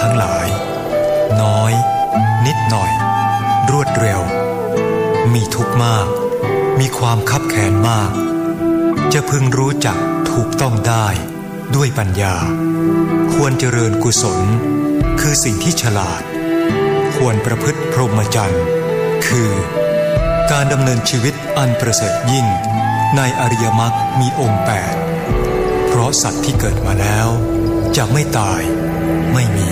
ทั้งหลายน้อยนิดหน่อยรวดเร็วมีทุกข์มากมีความคับแค้นมากจะพึงรู้จักถูกต้องได้ด้วยปัญญาควรเจริญกุศลคือสิ่งที่ฉลาดควรประพฤติพรหมจรรย์คือการดำเนินชีวิตอันประเสริฐยิ่งในอริยมรรคมีองค์8เพราะสัตว์ที่เกิดมาแล้วจะไม่ตายไม่มี